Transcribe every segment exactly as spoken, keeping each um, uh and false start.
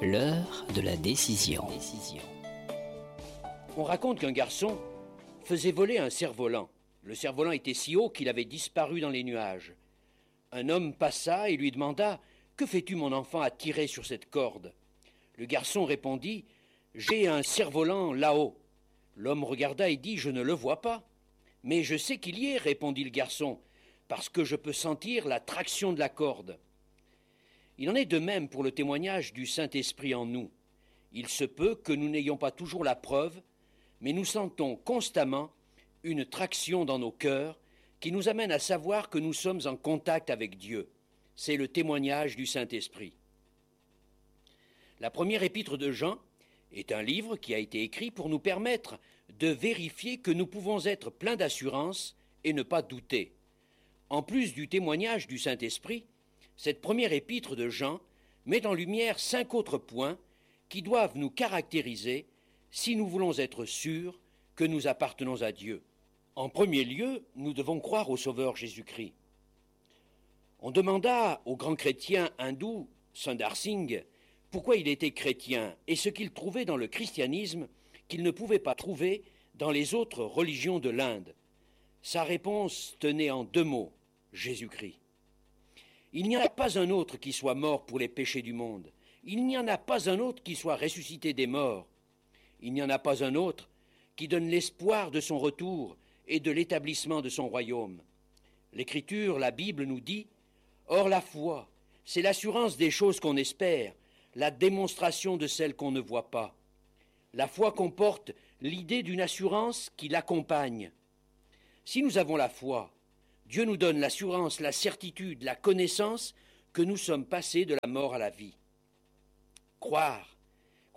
L'heure de la décision. On raconte qu'un garçon faisait voler un cerf-volant. Le cerf-volant était si haut qu'il avait disparu dans les nuages. Un homme passa et lui demanda « Que fais-tu, mon enfant, à tirer sur cette corde ?» Le garçon répondit « J'ai un cerf-volant là-haut. » L'homme regarda et dit « Je ne le vois pas. »« Mais je sais qu'il y est, répondit le garçon, parce que je peux sentir la traction de la corde. » Il en est de même pour le témoignage du Saint-Esprit en nous. Il se peut que nous n'ayons pas toujours la preuve, mais nous sentons constamment une traction dans nos cœurs qui nous amène à savoir que nous sommes en contact avec Dieu. C'est le témoignage du Saint-Esprit. La première épître de Jean est un livre qui a été écrit pour nous permettre de vérifier que nous pouvons être pleins d'assurance et ne pas douter. En plus du témoignage du Saint-Esprit, cette première épître de Jean met en lumière cinq autres points qui doivent nous caractériser si nous voulons être sûrs que nous appartenons à Dieu. En premier lieu, nous devons croire au Sauveur Jésus-Christ. On demanda au grand chrétien hindou Sundar Singh pourquoi il était chrétien et ce qu'il trouvait dans le christianisme qu'il ne pouvait pas trouver dans les autres religions de l'Inde. Sa réponse tenait en deux mots, Jésus-Christ. Il n'y en a pas un autre qui soit mort pour les péchés du monde. Il n'y en a pas un autre qui soit ressuscité des morts. Il n'y en a pas un autre qui donne l'espoir de son retour et de l'établissement de son royaume. L'Écriture, la Bible nous dit « Or la foi, c'est l'assurance des choses qu'on espère, la démonstration de celles qu'on ne voit pas. » La foi comporte l'idée d'une assurance qui l'accompagne. Si nous avons la foi, Dieu nous donne l'assurance, la certitude, la connaissance que nous sommes passés de la mort à la vie. Croire. Croyez-vous ?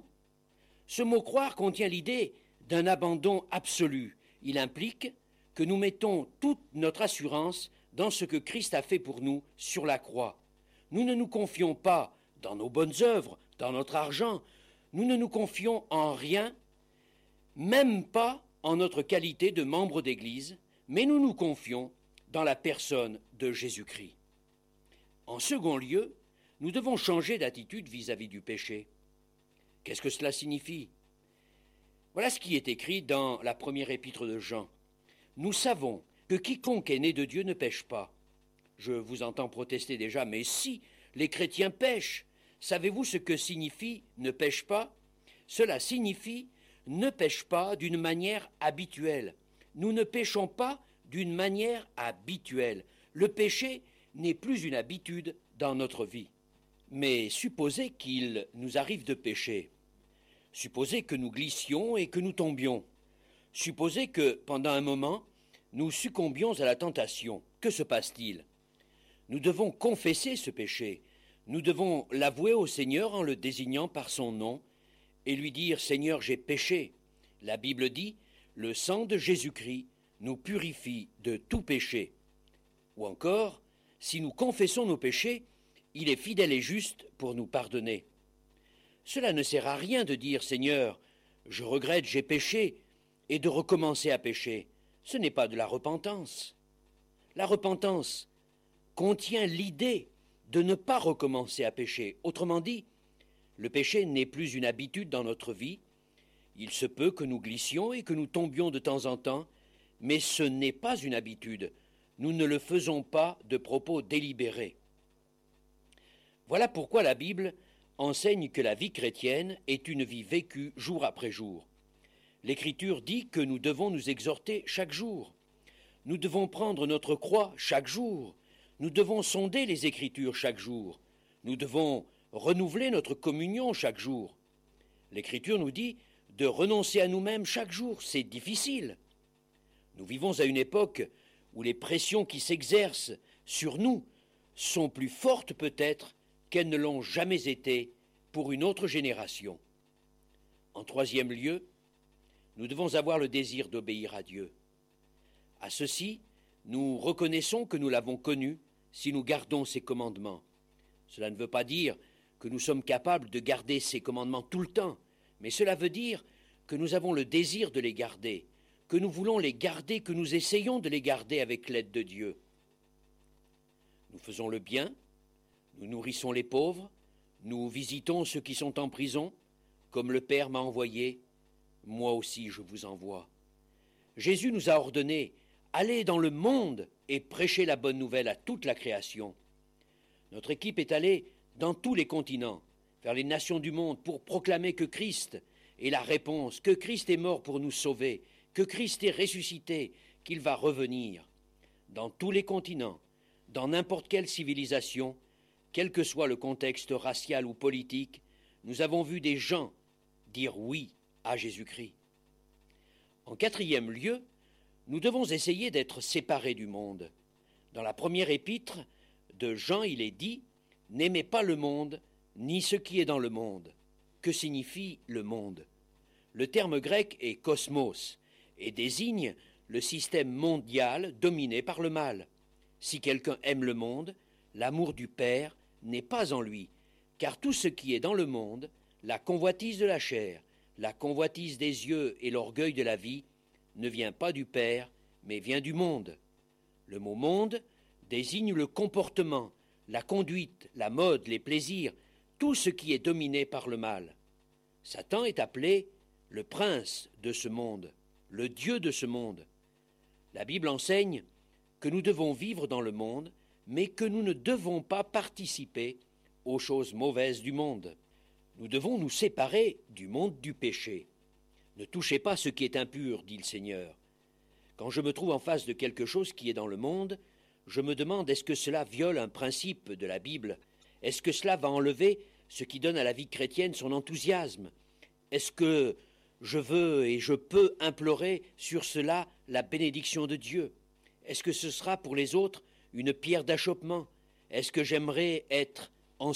Ce mot « croire » contient l'idée d'un abandon absolu. Il implique que nous mettons toute notre assurance dans ce que Christ a fait pour nous sur la croix. Nous ne nous confions pas dans nos bonnes œuvres, dans notre argent. Nous ne nous confions en rien, même pas en notre qualité de membre d'Église, mais nous nous confions dans la personne de Jésus-Christ. En second lieu, nous devons changer d'attitude vis-à-vis du péché. Qu'est-ce que cela signifie ? Voilà ce qui est écrit dans la première épître de Jean. Nous savons que quiconque est né de Dieu ne pêche pas. Je vous entends protester déjà, mais si les chrétiens pêchent, savez-vous ce que signifie « ne pêche pas » ? Cela signifie « ne pêche pas d'une manière habituelle ». Nous ne péchons pas d'une manière habituelle. Le péché n'est plus une habitude dans notre vie. Mais supposez qu'il nous arrive de pécher. Supposez que nous glissions et que nous tombions. Supposez que, pendant un moment, nous succombions à la tentation. Que se passe-t-il ? Nous devons confesser ce péché. Nous devons l'avouer au Seigneur en le désignant par son nom et lui dire « Seigneur, j'ai péché ». La Bible dit « Le sang de Jésus-Christ nous purifie de tout péché ». Ou encore, si nous confessons nos péchés, il est fidèle et juste pour nous pardonner. Cela ne sert à rien de dire « Seigneur, je regrette, j'ai péché » et de recommencer à pécher. Ce n'est pas de la repentance. La repentance contient l'idée de ne pas recommencer à pécher. Autrement dit, le péché n'est plus une habitude dans notre vie. Il se peut que nous glissions et que nous tombions de temps en temps, mais ce n'est pas une habitude. Nous ne le faisons pas de propos délibérés. Voilà pourquoi la Bible enseigne que la vie chrétienne est une vie vécue jour après jour. L'Écriture dit que nous devons nous exhorter chaque jour. Nous devons prendre notre croix chaque jour. Nous devons sonder les Écritures chaque jour. Nous devons renouveler notre communion chaque jour. L'Écriture nous dit de renoncer à nous-mêmes chaque jour. C'est difficile. Nous vivons à une époque où les pressions qui s'exercent sur nous sont plus fortes peut-être qu'elles ne l'ont jamais été pour une autre génération. En troisième lieu, nous devons avoir le désir d'obéir à Dieu. À ceci, nous reconnaissons que nous l'avons connu si nous gardons ses commandements. Cela ne veut pas dire que nous sommes capables de garder ses commandements tout le temps, mais cela veut dire que nous avons le désir de les garder, que nous voulons les garder, que nous essayons de les garder avec l'aide de Dieu. Nous faisons le bien, nous nourrissons les pauvres, Nous visitons ceux qui sont en prison, comme le Père m'a envoyé, moi aussi je vous envoie. Jésus nous a ordonné, allez dans le monde et prêchez la bonne nouvelle à toute la création. Notre équipe est allée dans tous les continents, vers les nations du monde, pour proclamer que Christ est la réponse, que Christ est mort pour nous sauver, que Christ est ressuscité, qu'il va revenir. Dans tous les continents, dans n'importe quelle civilisation, quel que soit le contexte racial ou politique, nous avons vu des gens dire oui à Jésus-Christ. En quatrième lieu, nous devons essayer d'être séparés du monde. Dans la première épître de Jean, il est dit « N'aimez pas le monde, ni ce qui est dans le monde ». Que signifie le monde? Le terme grec est « cosmos » et désigne le système mondial dominé par le mal. Si quelqu'un aime le monde, l'amour du Père n'est pas en lui, car tout ce qui est dans le monde, la convoitise de la chair, la convoitise des yeux et l'orgueil de la vie, ne vient pas du Père, mais vient du monde. Le mot « monde » désigne le comportement, la conduite, la mode, les plaisirs, tout ce qui est dominé par le mal. Satan est appelé le prince de ce monde, le Dieu de ce monde. La Bible enseigne que nous devons vivre dans le monde, mais que nous ne devons pas participer aux choses mauvaises du monde. Nous devons nous séparer du monde du péché. Ne touchez pas ce qui est impur, dit le Seigneur. Quand je me trouve en face de quelque chose qui est dans le monde, je me demande est-ce que cela viole un principe de la Bible? Est-ce que cela va enlever ce qui donne à la vie chrétienne son enthousiasme? Est-ce que je veux et je peux implorer sur cela la bénédiction de Dieu? Est-ce que ce sera pour les autres une pierre d'achoppement? Est-ce que j'aimerais être